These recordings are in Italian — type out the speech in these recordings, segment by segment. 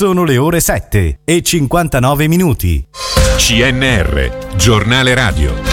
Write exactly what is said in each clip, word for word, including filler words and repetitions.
Sono le ore sette e cinquantanove minuti. C N R, giornale radio.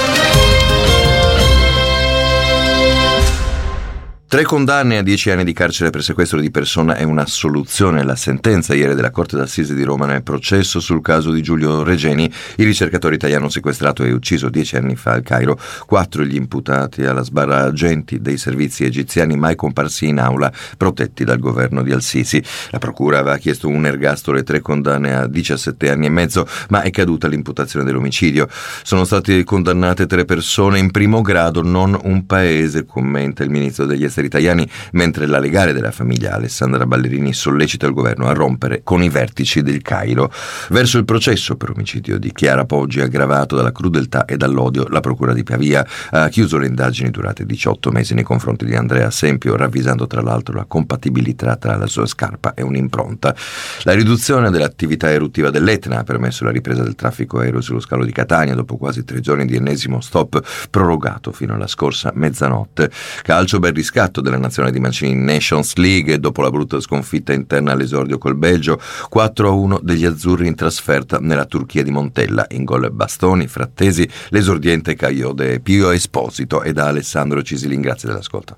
Tre condanne a dieci anni di carcere per sequestro di persona è un'assoluzione. La sentenza ieri della Corte d'Assise di Roma nel processo sul caso di Giulio Regeni, il ricercatore italiano sequestrato e ucciso dieci anni fa al Cairo. Quattro gli imputati alla sbarra agenti dei servizi egiziani mai comparsi in aula, protetti dal governo di Al-Sisi. La procura aveva chiesto un ergastolo e tre condanne a diciassette anni e mezzo, ma è caduta l'imputazione dell'omicidio. Sono state condannate tre persone in primo grado, non un paese, commenta il ministro degli esteri italiani, mentre la legale della famiglia Alessandra Ballerini sollecita il governo a rompere con i vertici del Cairo. Verso il processo per omicidio di Chiara Poggi aggravato dalla crudeltà e dall'odio, la procura di Pavia ha chiuso le indagini durate diciotto mesi nei confronti di Andrea Sempio, ravvisando tra l'altro la compatibilità tra la sua scarpa e un'impronta. La riduzione dell'attività eruttiva dell'Etna ha permesso la ripresa del traffico aereo sullo scalo di Catania dopo quasi tre giorni di ennesimo stop prorogato fino alla scorsa mezzanotte. Calcio, bel riscatto della nazionale di Mancini in Nations League dopo la brutta sconfitta interna all'esordio col Belgio. Quattro a uno degli azzurri in trasferta nella Turchia di Montella. In gol Bastoni, Frattesi, l'esordiente Caio De Pio Esposito e da Alessandro Cisilin. Grazie dell'ascolto.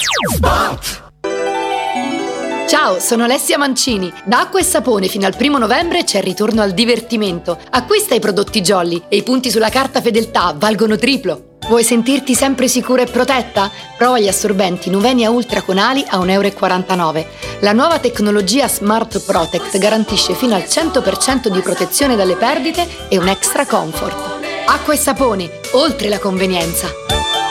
Ciao, sono Alessia Mancini. Da Acqua e Sapone fino al primo novembre c'è il ritorno al divertimento. Acquista i prodotti Jolly e i punti sulla carta fedeltà valgono triplo. Vuoi sentirti sempre sicura e protetta? Prova gli assorbenti Nuvenia Ultra con ali a un euro e quarantanove. La nuova tecnologia Smart Protect garantisce fino al cento per cento di protezione dalle perdite e un extra comfort. Acqua e Sapone, oltre la convenienza.